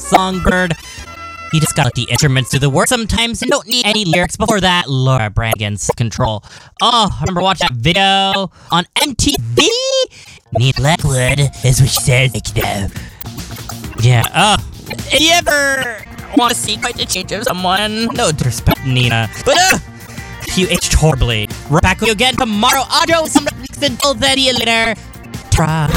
songbird. You just gotta let the instruments do the work sometimes and don't need any lyrics before that. Laura Branigan's self-control. Oh, I remember watching that video on MTV? Need Blackwood is what she says. Yeah, if you ever want to see quite the change of someone, no disrespect, Nina, but you aged horribly. Right back with you again tomorrow. Audio, some until then, see you later. Try.